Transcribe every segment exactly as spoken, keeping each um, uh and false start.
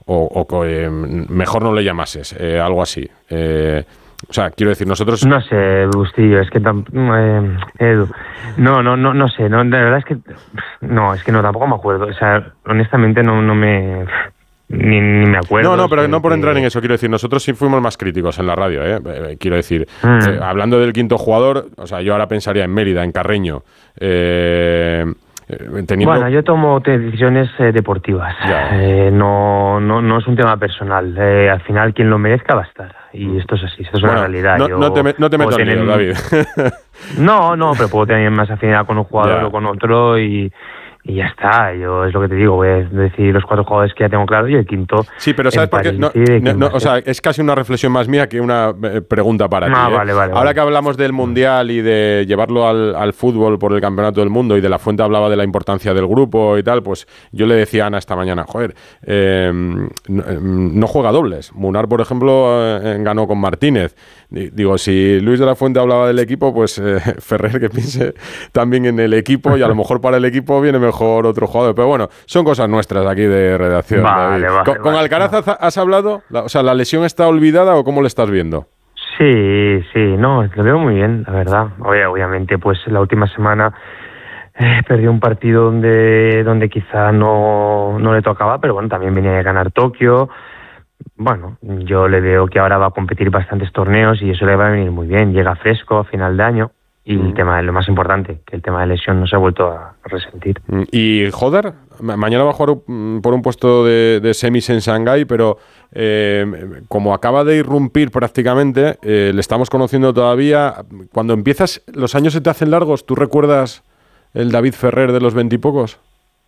o, o eh, mejor no le llamases, eh, algo así. Eh, o sea, quiero decir, nosotros... No sé, Bustillo, es que... Tam- eh, Edu, no, no, no, no sé, no, de verdad es que... No, es que no, tampoco me acuerdo. O sea, honestamente no, no me... Ni, ni me acuerdo. No, no, pero no por que... entrar en eso, quiero decir, nosotros sí fuimos más críticos en la radio, ¿eh? Eh, quiero decir, Mm. eh, hablando del quinto jugador, o sea, yo ahora pensaría en Mérida, en Carreño, eh, eh, teniendo... Bueno, yo tomo te- decisiones eh, deportivas, eh, no, no, no es un tema personal, eh, al final quien lo merezca va a estar, y esto es así, esto es bueno, una realidad. no, yo no te, me- no te puedo metas en tener- lío, David. No, no, pero puedo tener más afinidad con un jugador Ya. o con otro y, y ya está. Yo es lo que te digo, voy a decir los cuatro jugadores que ya tengo claro y el quinto. Sí, pero ¿sabes en por qué? París No, decide no, quién no, va a o sea, ser. es casi una reflexión más mía que una eh, pregunta para Ah, ti. ¿eh? vale, vale, Ahora vale. que hablamos del Mundial y de llevarlo al, al fútbol por el Campeonato del Mundo y de la Fuente hablaba de la importancia del grupo y tal, pues yo le decía a Ana esta mañana, joder, eh, no, eh, no juega dobles. Munar, por ejemplo, eh, ganó con Martínez. Digo, si Luis de la Fuente hablaba del equipo, pues eh, Ferrer que piense también en el equipo y a lo mejor para el equipo viene mejor otro jugador. Pero bueno, son cosas nuestras aquí de redacción. Vale, David. vale, ¿Con, con vale. Alcaraz has, has hablado? La- o sea, ¿la lesión está olvidada o cómo le estás viendo? Sí, sí, no, lo veo muy bien, la verdad. Oye, obviamente, pues la última semana eh, perdió un partido donde, donde quizá no, no le tocaba, pero bueno, también venía de ganar Tokio. Bueno, yo le veo que ahora va a competir bastantes torneos y eso le va a venir muy bien. Llega fresco a final de año y Mm. el tema de lo más importante, que el tema de lesión no se ha vuelto a resentir. Mm, Y Joder, ma- mañana va a jugar mm, por un puesto de, de semis en Shanghái, pero eh, como acaba de irrumpir prácticamente, eh, le estamos conociendo todavía. Cuando empiezas, los años se te hacen largos. ¿Tú recuerdas el David Ferrer de los veintipocos?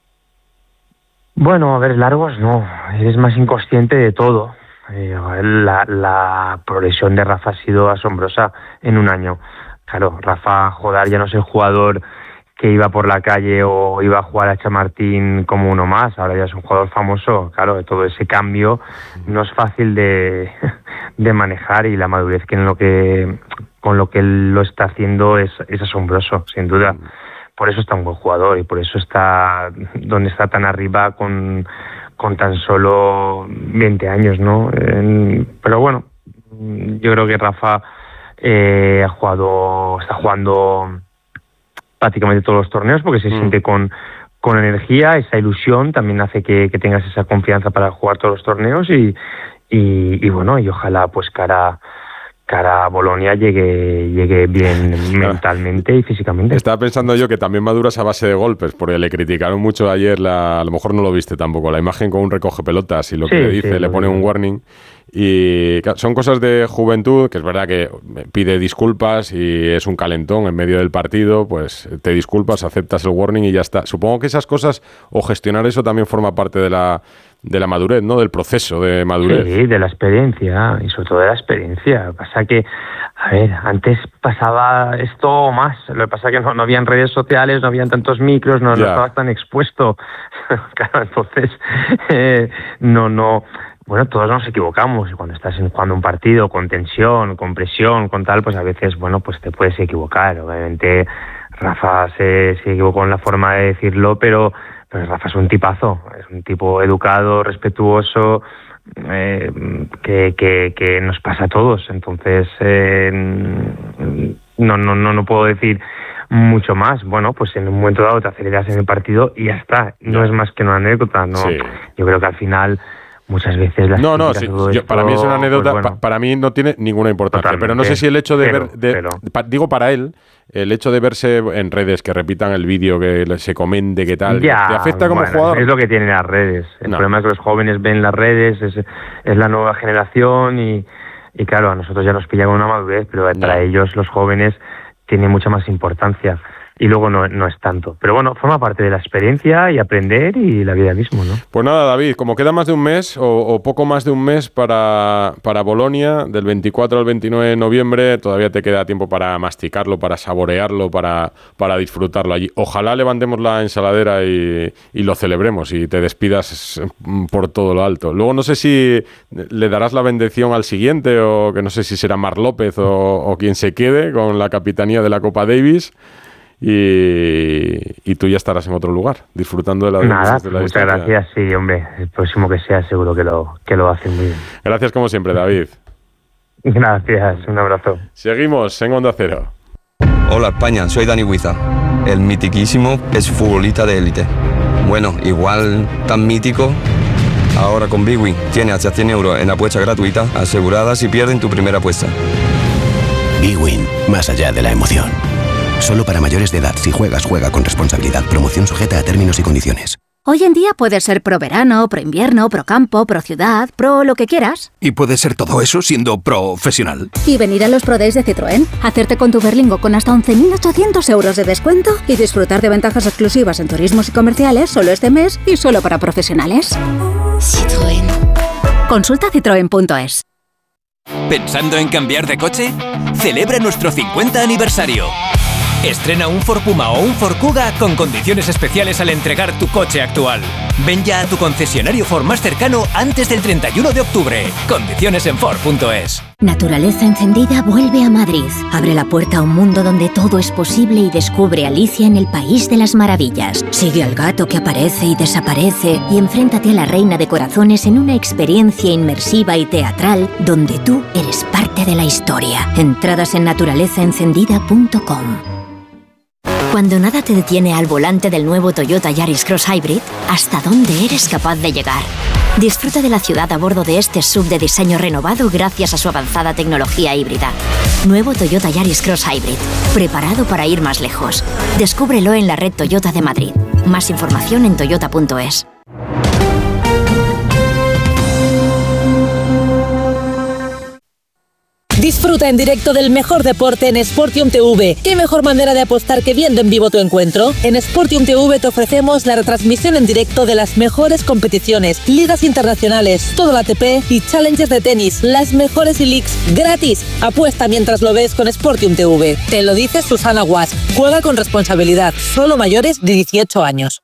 Bueno, a ver, largos no, eres más inconsciente de todo. Eh, la, la progresión de Rafa ha sido asombrosa en un año. Claro, Rafa Jodar ya no es el jugador que iba por la calle o iba a jugar a Chamartín como uno más, ahora ya es un jugador famoso. Claro, todo ese cambio no es fácil de, de manejar y la madurez que en lo que con lo que él lo está haciendo es, es asombroso, sin duda. Por eso es tan buen jugador y por eso está donde está tan arriba con, con tan solo veinte años, ¿no? Eh, pero bueno, yo creo que Rafa eh, ha jugado, está jugando prácticamente todos los torneos porque se Mm. siente con, con energía, esa ilusión también hace que, que tengas esa confianza para jugar todos los torneos y, y, y bueno, y ojalá pues cara cara a Bolonia llegue llegue bien mentalmente y físicamente. Estaba pensando yo que también maduras a base de golpes, porque le criticaron mucho ayer, la, a lo mejor no lo viste tampoco, la imagen con un recoge pelotas y lo que Sí, le dice, sí, le lo pone vi. un warning. Y claro, son cosas de juventud, que es verdad que pide disculpas y es un calentón en medio del partido, pues te disculpas, aceptas el warning y ya está. Supongo que esas cosas, o gestionar eso también forma parte de la, de la madurez, ¿no? Del proceso de madurez. Sí, de la experiencia y sobre todo de la experiencia. Pasa que, a ver, antes pasaba esto más. Lo que pasa es que no, no habían redes sociales, no habían tantos micros, no, no Ya. estabas tan expuesto. Claro, entonces, eh, no, no. Bueno, todos nos equivocamos y cuando estás en- jugando un partido con tensión, con presión, con tal, pues a veces, bueno, pues te puedes equivocar. Obviamente, Rafa se, se equivocó en la forma de decirlo, pero, pero Rafa es un tipazo, es un tipo educado, respetuoso, eh, que, que, que nos pasa a todos. Entonces, eh, no, no, no, no puedo decir mucho más. Bueno, pues en un momento dado te aceleras en el partido y ya está. No Ya. es más que una anécdota. No, Sí. yo creo que al final muchas veces las No, no, críticas sí, a todo yo- esto, para mí es una anécdota, pues bueno, pa- para mí no tiene ninguna importancia, Totalmente. pero no sé si el hecho de Cero, ver, de- cero. pa- digo para él, el hecho de verse en redes, que repitan el vídeo, que le- se comente, que tal, ya, ¿te afecta como bueno, jugador? es lo que tienen las redes. El No. problema es que los jóvenes ven las redes, es, es la nueva generación y, y claro, a nosotros ya nos pilla con una madurez, pero para Ya. ellos, los jóvenes, tiene mucha más importancia. Y luego no, no es tanto. Pero bueno, forma parte de la experiencia y aprender y la vida mismo, ¿no? Pues nada, David, como queda más de un mes o, o poco más de un mes para, para Bolonia, del veinticuatro al veintinueve de noviembre, todavía te queda tiempo para masticarlo, para saborearlo, para, para disfrutarlo allí. Ojalá levantemos la ensaladera y, y lo celebremos y te despidas mm, por todo lo alto. Luego no sé si le darás la bendición al siguiente o que no sé si será Marc López o, o quien se quede con la capitanía de la Copa Davis. y, y tú ya estarás en otro lugar, disfrutando de la, Nada, de la muchas distancia. gracias, sí, hombre, el próximo que sea seguro que lo, que lo hacen muy bien. Gracias como siempre, David. Gracias, un abrazo. Seguimos en Onda Cero. Hola España, soy Dani Huiza. El mitiquísimo es futbolista de élite. Bueno, igual tan mítico. Ahora con Bwin tiene hasta cien euros en apuesta gratuita asegurada si pierden tu primera apuesta. Bwin, más allá de la emoción. Solo para mayores de edad. Si juegas, juega con responsabilidad. Promoción sujeta a términos y condiciones. Hoy en día puedes ser pro verano, pro invierno, pro campo, pro ciudad, pro lo que quieras. Y puede ser todo eso siendo profesional. Y venir a los Pro Days de Citroën, hacerte con tu Berlingo con hasta once mil ochocientos euros de descuento y disfrutar de ventajas exclusivas en turismos y comerciales solo este mes y solo para profesionales. Citroën. Consulta citroen punto es. ¿Pensando en cambiar de coche? Celebra nuestro cincuenta aniversario. Estrena un Ford Puma o un Ford Kuga con condiciones especiales al entregar tu coche actual. Ven ya a tu concesionario Ford más cercano antes del treinta y uno de octubre. Condiciones en Ford punto es. Naturaleza Encendida vuelve a Madrid. Abre la puerta a un mundo donde todo es posible y descubre Alicia en el País de las Maravillas. Sigue al gato que aparece y desaparece y enfréntate a la Reina de Corazones en una experiencia inmersiva y teatral donde tú eres parte de la historia. Entradas en naturaleza encendida punto com. Cuando nada te detiene al volante del nuevo Toyota Yaris Cross Hybrid, ¿hasta dónde eres capaz de llegar? Disfruta de la ciudad a bordo de este S U V de diseño renovado gracias a su avanzada tecnología híbrida. Nuevo Toyota Yaris Cross Hybrid, preparado para ir más lejos. Descúbrelo en la red Toyota de Madrid. Más información en toyota punto es. Disfruta en directo del mejor deporte en Sportium T V. ¿Qué mejor manera de apostar que viendo en vivo tu encuentro? En Sportium T V te ofrecemos la retransmisión en directo de las mejores competiciones, ligas internacionales, todo el A T P y challengers de tenis, las mejores e-leagues, gratis. Apuesta mientras lo ves con Sportium T V. Te lo dice Susana Guas. Juega con responsabilidad. Solo mayores de dieciocho años.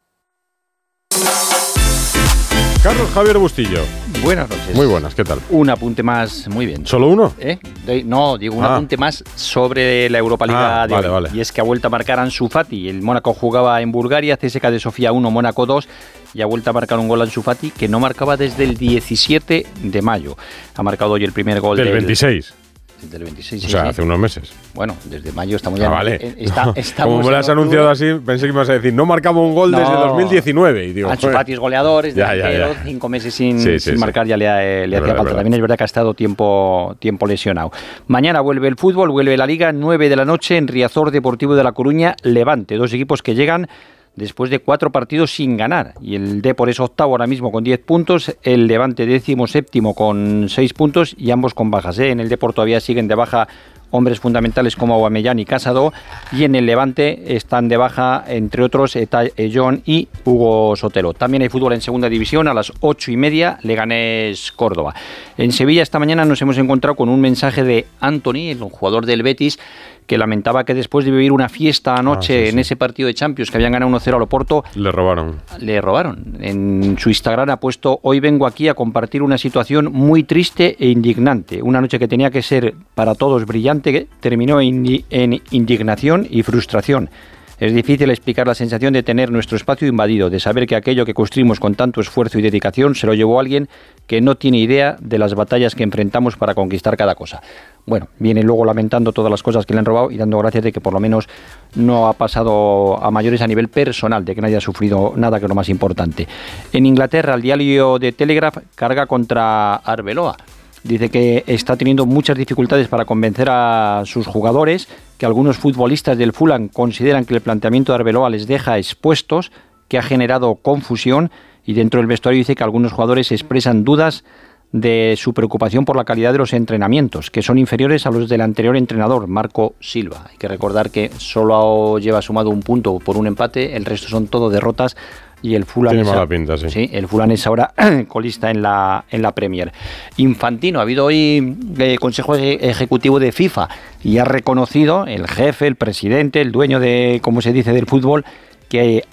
Carlos Javier Bustillo. Buenas noches. Muy buenas, ¿qué tal? Un apunte más, muy bien. ¿Solo uno? ¿Eh? De, no, digo un ah. apunte más sobre la Europa League ah, de vale, hoy. Vale. Y es que ha vuelto a marcar Ansu Fati. El Mónaco jugaba en Bulgaria, C S K A de Sofía uno, Mónaco dos. Y ha vuelto a marcar un gol Ansu Fati que no marcaba desde el diecisiete de mayo. Ha marcado hoy el primer gol del, del veintiséis. Del veintiséis, o sea, sí, hace sí. unos meses. Bueno, desde mayo estamos ah, ya... vale. En, está, Como me lo has anunciado así, pensé que ibas a decir, no marcamos un gol no. desde dos mil diecinueve. Y digo, Ansu Fati es goleador, es ya, ya, ya. cinco meses sin, sí, sí, sin sí. marcar, ya le, le hacía verdad, falta. También es verdad que ha estado tiempo, tiempo lesionado. Mañana vuelve el fútbol, vuelve la Liga, nueve de la noche en Riazor Deportivo de La Coruña, Levante. Dos equipos que llegan después de cuatro partidos sin ganar. Y el Depor es octavo ahora mismo con diez puntos, el Levante décimo séptimo con seis puntos y ambos con bajas. ¿eh? En el Depor todavía siguen de baja hombres fundamentales como Aubameyang y Casado, y en el Levante están de baja, entre otros, Etay John y Hugo Sotelo. También hay fútbol en segunda división, a las ocho y media, Leganés Córdoba. En Sevilla esta mañana nos hemos encontrado con un mensaje de Anthony, el jugador del Betis, que lamentaba que después de vivir una fiesta anoche ah, sí, sí. en ese partido de Champions, que habían ganado uno cero al Oporto, le robaron. Le robaron. En su Instagram ha puesto: hoy vengo aquí a compartir una situación muy triste e indignante. Una noche que tenía que ser para todos brillante, que terminó en, en indignación y frustración. Es difícil explicar la sensación de tener nuestro espacio invadido, de saber que aquello que construimos con tanto esfuerzo y dedicación se lo llevó alguien que no tiene idea de las batallas que enfrentamos para conquistar cada cosa. Bueno, viene luego lamentando todas las cosas que le han robado y dando gracias de que por lo menos no ha pasado a mayores a nivel personal, de que nadie ha sufrido nada, que es lo más importante. En Inglaterra, el diario The Telegraph carga contra Arbeloa. Dice que está teniendo muchas dificultades para convencer a sus jugadores, que algunos futbolistas del Fulham consideran que el planteamiento de Arbeloa les deja expuestos, que ha generado confusión, y dentro del vestuario dice que algunos jugadores expresan dudas de su preocupación por la calidad de los entrenamientos, que son inferiores a los del anterior entrenador, Marco Silva. Hay que recordar que solo lleva sumado un punto por un empate, el resto son todo derrotas. Y el Fulham Tiene es, mala pinta, sí. Sí, el Fulham es ahora colista en la, en la Premier. Infantino, ha habido hoy eh, Consejo Ejecutivo de FIFA y ha reconocido el jefe, el presidente, el dueño de, como se dice, del fútbol, que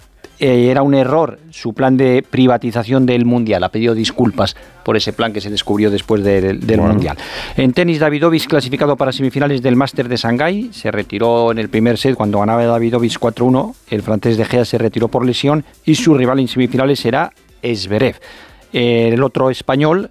eh, era un error su plan de privatización del Mundial. Ha pedido disculpas por ese plan que se descubrió después de, de, del bueno. Mundial. En tenis, Davidovich clasificado para semifinales del Máster de Shanghái. Se retiró en el primer set cuando ganaba Davidovich cuatro uno. El francés De Gea se retiró por lesión y su rival en semifinales será Zverev. El otro español,